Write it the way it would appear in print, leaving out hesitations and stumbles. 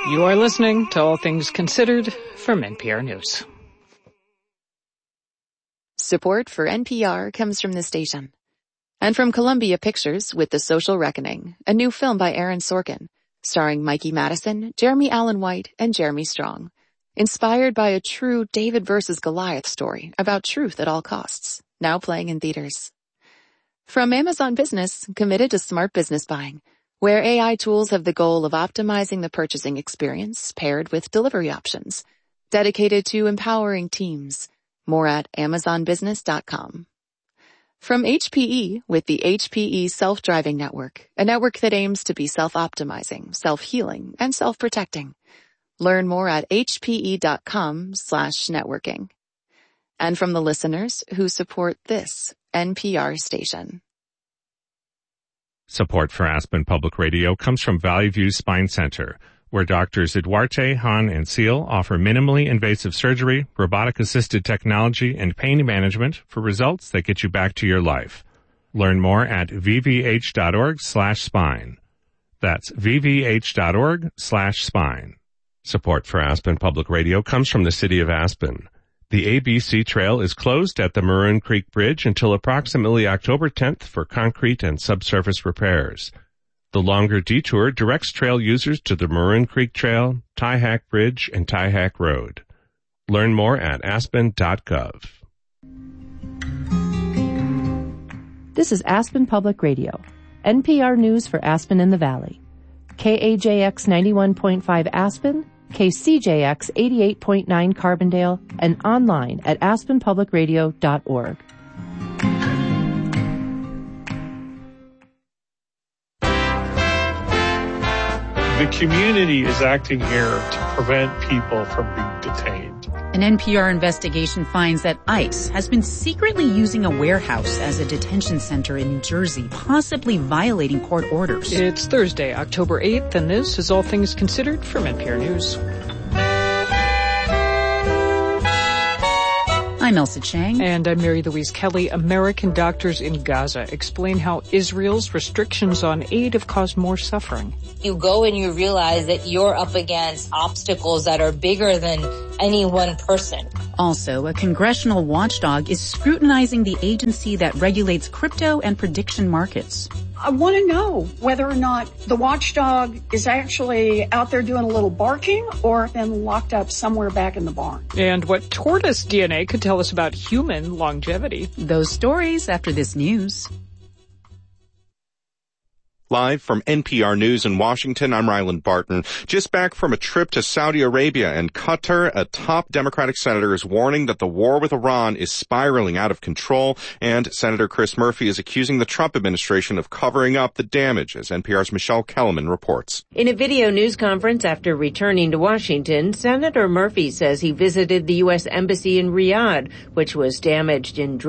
You are listening to All Things Considered from NPR News. Support for NPR comes from the station. And from Columbia Pictures with The Social Reckoning, a new film by Aaron Sorkin, starring Mikey Madison, Jeremy Allen White, and Jeremy Strong. Inspired by a true David versus Goliath story about truth at all costs, now playing in theaters. From Amazon Business, committed to smart business buying, where AI tools have the goal of optimizing the purchasing experience paired with delivery options. Dedicated to empowering teams. More at amazonbusiness.com. From HPE with the HPE Self-Driving Network, a network that aims to be self-optimizing, self-healing, and self-protecting. Learn more at hpe.com/networking. And from the listeners who support this NPR station. Support for Aspen Public Radio comes from Valley View Spine Center, where Doctors Eduarte, Hahn, and Seal offer minimally invasive surgery, robotic-assisted technology, and pain management for results that get you back to your life. Learn more at vvh.org/spine. That's vvh.org/spine. Support for Aspen Public Radio comes from the City of Aspen. The ABC Trail is closed at the Maroon Creek Bridge until approximately October 10th for concrete and subsurface repairs. The longer detour directs trail users to the Maroon Creek Trail, Tyhack Bridge, and Tyhack Road. Learn more at aspen.gov. This is Aspen Public Radio, NPR News for Aspen and the Valley. KAJX 91.5 Aspen, KCJX 88.9 Carbondale, and online at aspenpublicradio.org. The community is acting here to prevent people from being detained. An NPR investigation finds that ICE has been secretly using a warehouse as a detention center in New Jersey, possibly violating court orders. It's Thursday, October 8th, and this is All Things Considered from NPR News. I'm Elsa Chang. And I'm Mary Louise Kelly. American doctors in Gaza explain how Israel's restrictions on aid have caused more suffering. You go and you realize that you're up against obstacles that are bigger than any one person. Also, a congressional watchdog is scrutinizing the agency that regulates crypto and prediction markets. I want to know whether or not the watchdog is actually out there doing a little barking or been locked up somewhere back in the barn. And what tortoise DNA could tell us about human longevity. Those stories after this news. Live from NPR News in Washington, I'm Ryland Barton. Just back from a trip to Saudi Arabia and Qatar, a top Democratic senator is warning that the war with Iran is spiraling out of control, and Senator Chris Murphy is accusing the Trump administration of covering up the damage, as NPR's Michelle Kellerman reports. In a video news conference after returning to Washington, Senator Murphy says he visited the U.S. Embassy in Riyadh, which was damaged in